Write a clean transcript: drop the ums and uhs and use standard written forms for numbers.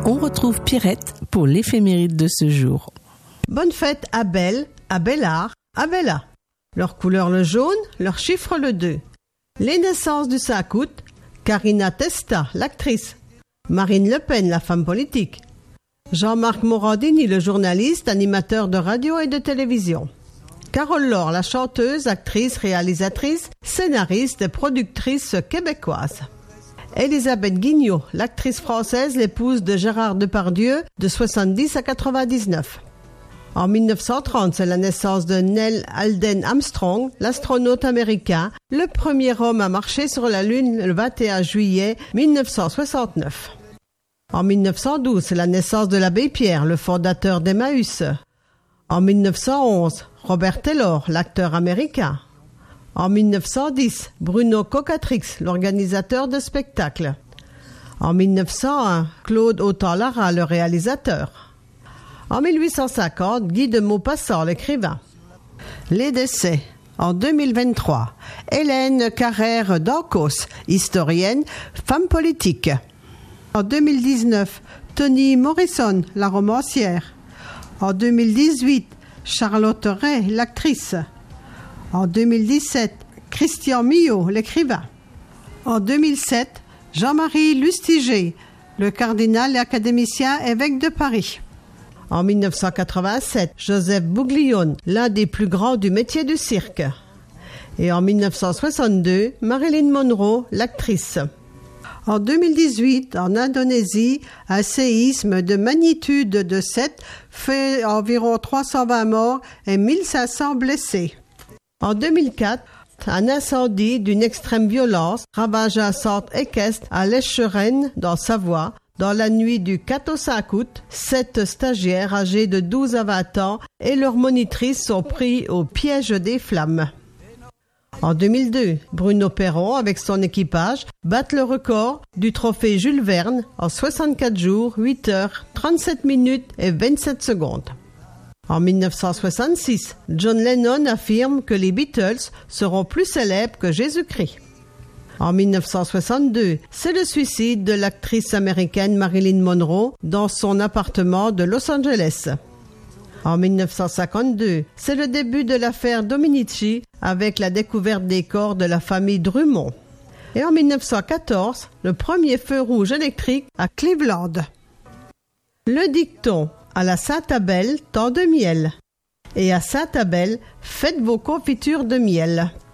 On retrouve Pierrette pour l'éphéméride de ce jour. Bonne fête à Belle, à Bellard, à Bella. Leur couleur le jaune, leur chiffre le 2. Les naissances du 5 août, Karina Testa, l'actrice. Marine Le Pen, la femme politique. Jean-Marc Morandini, le journaliste, animateur de radio et de télévision. Carole Laure, la chanteuse, actrice, réalisatrice, scénariste et productrice québécoise. Elisabeth Guignot, l'actrice française, l'épouse de Gérard Depardieu, de 70 à 99. En 1930, c'est la naissance de Neil Alden Armstrong, l'astronaute américain, le premier homme à marcher sur la Lune le 21 juillet 1969. En 1912, c'est la naissance de l'abbé Pierre, le fondateur d'Emmaüs. En 1911, Robert Taylor, l'acteur américain. En 1910, Bruno Cocatrix, l'organisateur de spectacles. En 1901, Claude Autant-Lara, le réalisateur. En 1850, Guy de Maupassant, l'écrivain. Les décès. En 2023, Hélène Carrère d'Ancos, historienne, femme politique. En 2019, Toni Morrison, la romancière. En 2018, Charlotte Ray, l'actrice. En 2017, Christian Millot, l'écrivain. En 2007, Jean-Marie Lustiger, le cardinal et académicien évêque de Paris. En 1987, Joseph Bouglione, l'un des plus grands du métier du cirque. Et en 1962, Marilyn Monroe, l'actrice. En 2018, en Indonésie, un séisme de magnitude de 7 fait environ 320 morts et 1500 blessés. En 2004, un incendie d'une extrême violence ravagea un centre équestre à l'Escheren, dans Savoie. Dans la nuit du 4 au 5 août, 7 stagiaires âgés de 12 à 20 ans et leurs monitrices sont pris au piège des flammes. En 2002, Bruno Perron, avec son équipage, bat le record du trophée Jules Verne en 64 jours, 8 heures, 37 minutes et 27 secondes. En 1966, John Lennon affirme que les Beatles seront plus célèbres que Jésus-Christ. En 1962, c'est le suicide de l'actrice américaine Marilyn Monroe dans son appartement de Los Angeles. En 1952, c'est le début de l'affaire Dominici avec la découverte des corps de la famille Drummond. Et en 1914, le premier feu rouge électrique à Cleveland. Le dicton: à la Sainte-Abelle, tant de miel. Et à Sainte-Abelle, faites vos confitures de miel.